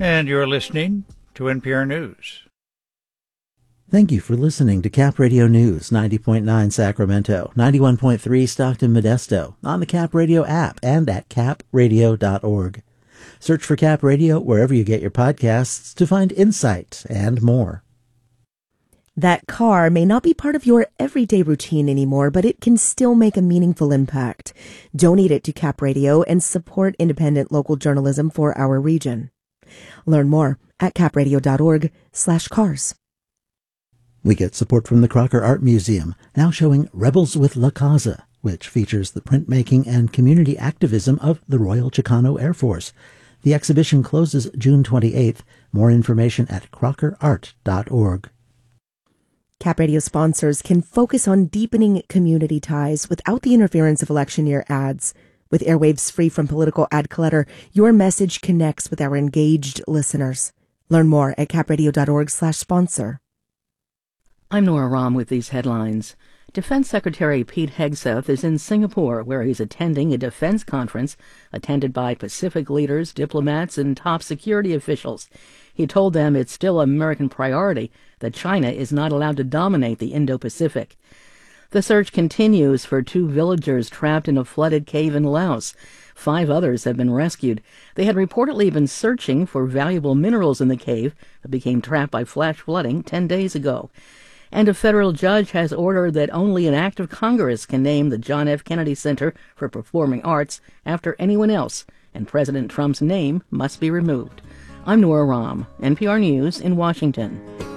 And you're listening to NPR News. Thank you for listening to Cap Radio News, 90.9 Sacramento, 91.3 Stockton Modesto, on the Cap Radio app and at capradio.org. Search for Cap Radio wherever you get your podcasts to find insight and more. That car may not be part of your everyday routine anymore, but it can still make a meaningful impact. Donate it to Cap Radio and support independent local journalism for our region. Learn more at capradio.org/cars. We get support from the Crocker Art Museum, now showing Rebels with La Causa, which features the printmaking and community activism of the Royal Chicano Air Force. The exhibition closes June 28th. More information at crockerart.org. Cap Radio sponsors can focus on deepening community ties without the interference of election year ads. With airwaves free from political ad clutter, your message connects with our engaged listeners. Learn more at capradio.org/sponsor. I'm Nora Rahm with these headlines. Defense Secretary Pete Hegseth is in Singapore, where he's attending a defense conference attended by Pacific leaders, diplomats, and top security officials. He told them it's still an American priority that China is not allowed to dominate the Indo-Pacific. The search continues for 2 villagers trapped in a flooded cave in Laos. 5 others have been rescued. They had reportedly been searching for valuable minerals in the cave that became trapped by flash flooding 10 days ago. And a federal judge has ordered that only an act of Congress can name the John F. Kennedy Center for Performing Arts after anyone else, and President Trump's name must be removed. I'm Nora Rahm, NPR News in Washington.